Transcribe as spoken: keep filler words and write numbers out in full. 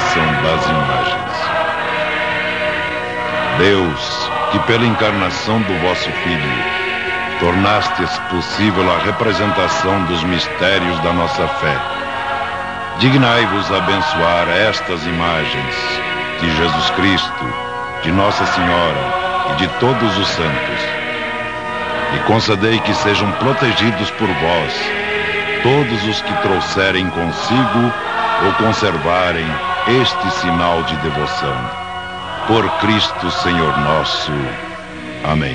bênção das imagens. Deus, que pela encarnação do vosso Filho, tornastes possível a representação dos mistérios da nossa fé, dignai-vos abençoar estas imagens de Jesus Cristo, de Nossa Senhora e de todos os santos, e concedei que sejam protegidos por vós todos os que trouxerem consigo ou conservarem este sinal de devoção. Por Cristo Senhor nosso. Amém.